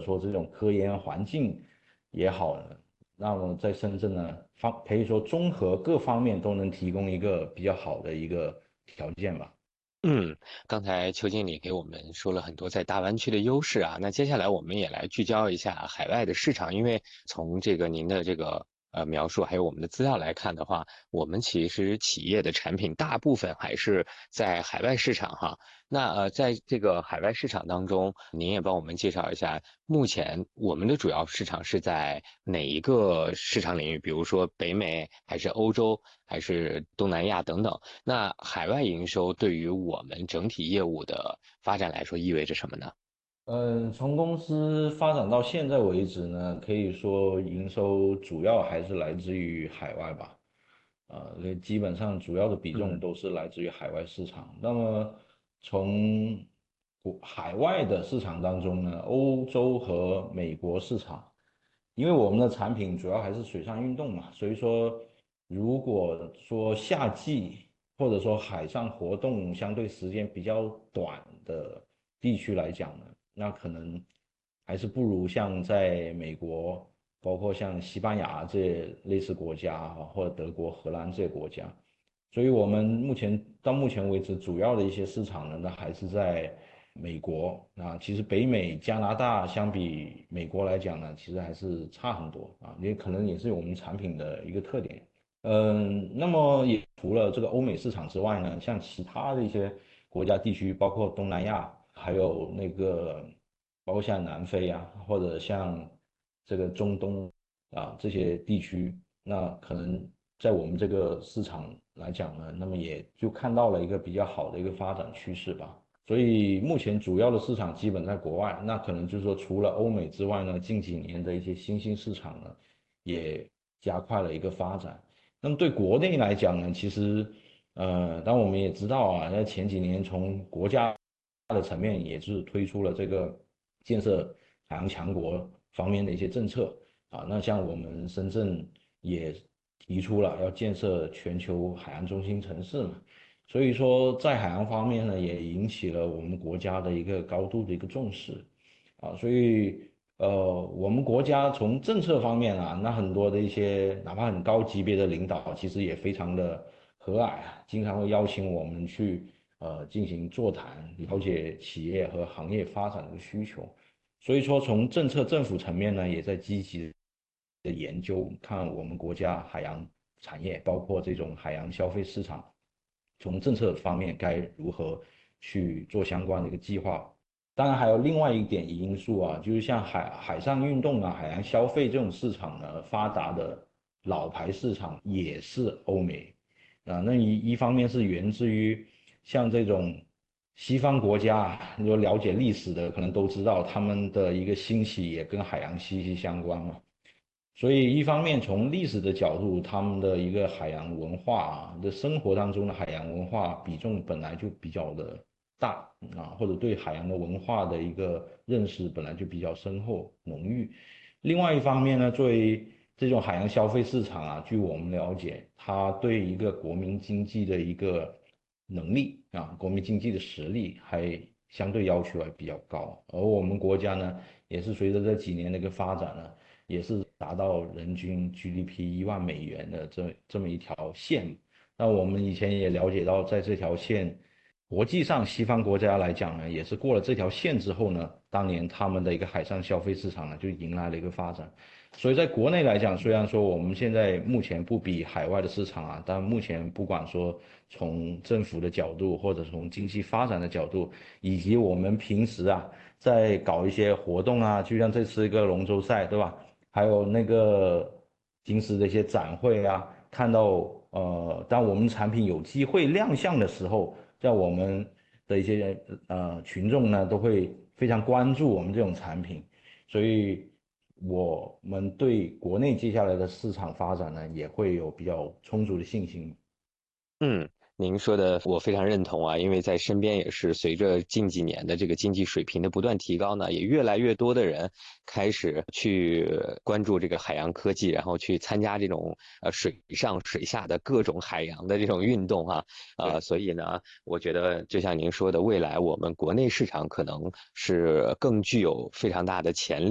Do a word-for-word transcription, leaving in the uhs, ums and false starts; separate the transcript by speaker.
Speaker 1: 说这种科研环境也好呢，那么在深圳呢，方可以说综合各方面都能提供一个比较好的一个条件吧。
Speaker 2: 嗯，刚才邱经理给我们说了很多在大湾区的优势啊，那接下来我们也来聚焦一下海外的市场，因为从这个您的这个呃描述，还有我们的资料来看的话，我们其实企业的产品大部分还是在海外市场哈。那呃，在这个海外市场当中，您也帮我们介绍一下，目前我们的主要市场是在哪一个市场领域？比如说北美，还是欧洲，还是东南亚等等？那海外营收对于我们整体业务的发展来说意味着什么呢？
Speaker 1: 嗯，从公司发展到现在为止呢，可以说营收主要还是来自于海外吧。呃，那基本上主要的比重
Speaker 2: 嗯
Speaker 1: 都是来自于海外市场。那么从国海外的市场当中呢，欧洲和美国市场，因为我们的产品主要还是水上运动嘛，所以说如果说夏季或者说海上活动相对时间比较短的地区来讲呢，那可能还是不如像在美国。包括像西班牙这些类似国家啊，或者德国、荷兰这些国家。所以我们目前到目前为止，主要的一些市场呢，那还是在美国啊。其实北美、加拿大相比美国来讲呢，其实还是差很多啊，也可能也是我们产品的一个特点。嗯，那么也除了这个欧美市场之外呢，像其他的一些国家地区，包括东南亚，还有那个包括像南非啊，或者像这个中东啊这些地区，那可能在我们这个市场来讲呢，那么也就看到了一个比较好的一个发展趋势吧。所以目前主要的市场基本在国外，那可能就是说除了欧美之外呢，近几年的一些新兴市场呢，也加快了一个发展。那么对国内来讲呢，其实呃，当我们也知道啊，在前几年从国家的层面也是推出了这个建设海洋强国方面的一些政策啊。那像我们深圳也提出了要建设全球海洋中心城市嘛，所以说在海洋方面呢，也引起了我们国家的一个高度的一个重视啊。所以呃，我们国家从政策方面啊，那很多的一些哪怕很高级别的领导，其实也非常的和蔼啊，经常会邀请我们去呃进行座谈，了解企业和行业发展的需求。所以说，从政策政府层面呢，也在积极的研究，看我们国家海洋产业，包括这种海洋消费市场，从政策方面该如何去做相关的一个计划。当然，还有另外一点因素啊，就是像海海上运动啊、海洋消费这种市场呢，发达的老牌市场也是欧美啊。那一一方面是源自于像这种西方国家啊，如果了解历史的，可能都知道他们的一个兴起也跟海洋息息相关嘛。所以一方面从历史的角度，他们的一个海洋文化啊的生活当中的海洋文化比重本来就比较的大啊，或者对海洋的文化的一个认识本来就比较深厚浓郁。另外一方面呢，作为这种海洋消费市场啊，据我们了解，它对一个国民经济的一个能力啊，国民经济的实力还相对要求还比较高。而我们国家呢，也是随着这几年的一个发展呢。也是达到人均 G D P 一万美元的这这么一条线。那我们以前也了解到，在这条线，国际上西方国家来讲呢，也是过了这条线之后呢，当年他们的一个海上消费市场呢，就迎来了一个发展。所以在国内来讲，虽然说我们现在目前不比海外的市场啊，但目前不管说从政府的角度，或者从经济发展的角度，以及我们平时啊，在搞一些活动啊，就像这次一个龙舟赛，对吧？还有那个平时的一些展会啊，看到呃，当我们产品有机会亮相的时候，在我们的一些呃群众呢，都会非常关注我们这种产品，所以我们对国内接下来的市场发展呢，也会有比较充足的信心。
Speaker 2: 嗯，您说的我非常认同啊，因为在身边也是随着近几年的这个经济水平的不断提高呢，也越来越多的人开始去关注这个海洋科技，然后去参加这种呃水上水下的各种海洋的这种运动哈、呃，
Speaker 1: 对。
Speaker 2: 所以呢，我觉得就像您说的，未来我们国内市场可能是更具有非常大的潜力。